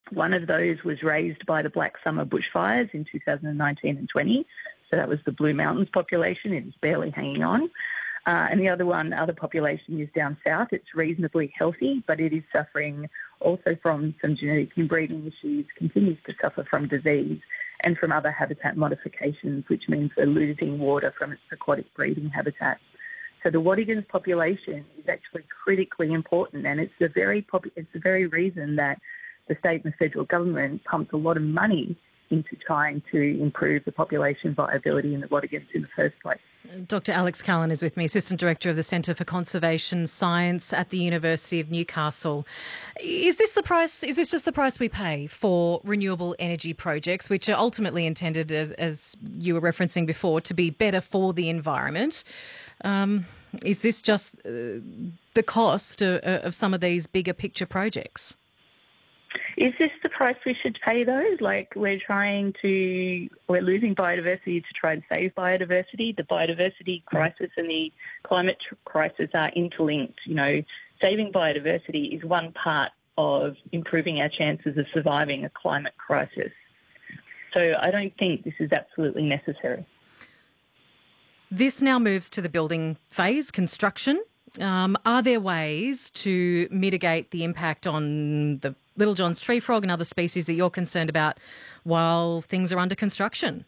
One of those was raised by the Black Summer bushfires in 2019 and 20. So that was the Blue Mountains population. It is barely hanging on. And the other population is down south. It's reasonably healthy, but it is suffering also from some genetic inbreeding issues, continues to suffer from disease and from other habitat modifications, which means we're losing water from its aquatic breeding habitat. So the Wadigan's population is actually critically important, and it's the very reason that the state and the federal government pumps a lot of money into trying to improve the population viability in the Wadigans in the first place. Dr. Alex Callan is with me, Assistant Director of the Centre for Conservation Science at the University of Newcastle. Is this just the price we pay for renewable energy projects, which are ultimately intended, as you were referencing before, to be better for the environment? Is this just the cost of some of these bigger picture projects? Is this the price we should pay, though? Like, we're losing biodiversity to try and save biodiversity. The biodiversity crisis and the climate crisis are interlinked. You know, saving biodiversity is one part of improving our chances of surviving a climate crisis. So I don't think this is absolutely necessary. This now moves to the building phase, construction. Are there ways to mitigate the impact on the Little John's tree frog and other species that you're concerned about while things are under construction?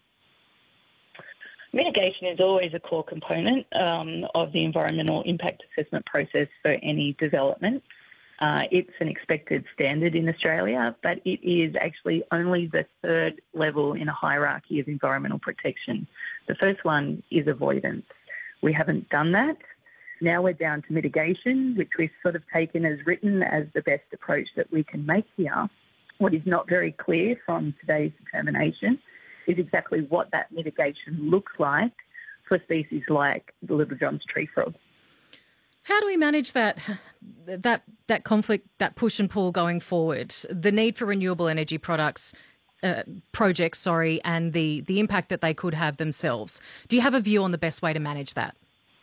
Mitigation is always a core component of the environmental impact assessment process for any development. It's an expected standard in Australia, but it is actually only the third level in a hierarchy of environmental protection. The first one is avoidance. We haven't done that. Now we're down to mitigation, which we've sort of taken as written as the best approach that we can make here. What is not very clear from today's determination is exactly what that mitigation looks like for species like the Little John's tree frog. How do we manage that conflict, that push and pull going forward? The need for renewable energy projects, and the impact that they could have themselves. Do you have a view on the best way to manage that?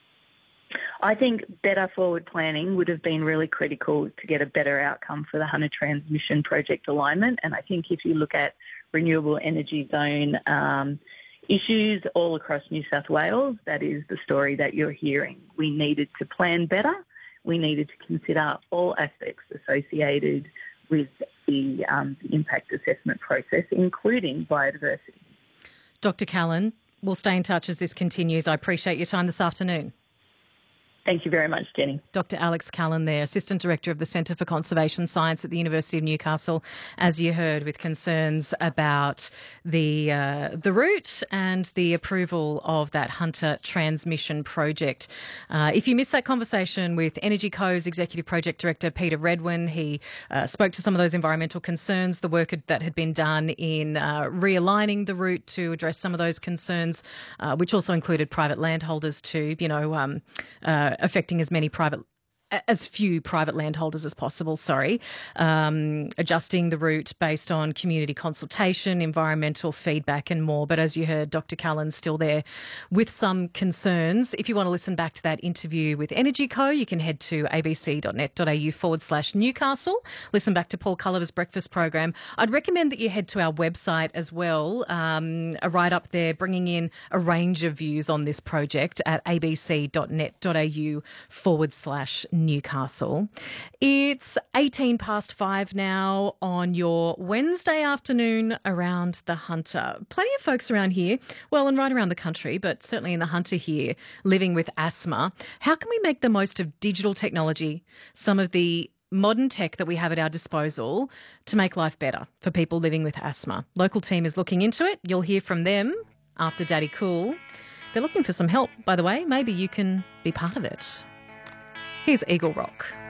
I think better forward planning would have been really critical to get a better outcome for the Hunter Transmission Project alignment. And I think if you look at renewable energy zone issues all across New South Wales, that is the story that you're hearing. We needed to plan better. We needed to consider all aspects associated with the impact assessment process, including biodiversity. Dr. Callan, we'll stay in touch as this continues. I appreciate your time this afternoon. Thank you very much, Jenny. Dr. Alex Callan there, Assistant Director of the Centre for Conservation Science at the University of Newcastle, as you heard, with concerns about the route and the approval of that Hunter Transmission Project. If you missed that conversation with Energy Co's Executive Project Director, Peter Redwin, he spoke to some of those environmental concerns, the work that had been done in realigning the route to address some of those concerns, which also included private landholders too, affecting as few private landholders as possible, adjusting the route based on community consultation, environmental feedback and more. But as you heard, Dr. Callan's still there with some concerns. If you want to listen back to that interview with Energy Co, you can head to abc.net.au/Newcastle. Listen back to Paul Culliver's breakfast program. I'd recommend that you head to our website as well, a write-up there bringing in a range of views on this project at abc.net.au/Newcastle. It's 5:18 now on your Wednesday afternoon around the Hunter. Plenty of folks around here, well, and right around the country, but certainly in the Hunter here, living with asthma. How can we make the most of digital technology, some of the modern tech that we have at our disposal to make life better for people living with asthma? Local team is looking into it. You'll hear from them after Daddy Cool. They're looking for some help, by the way. Maybe you can be part of it. Here's Eagle Rock.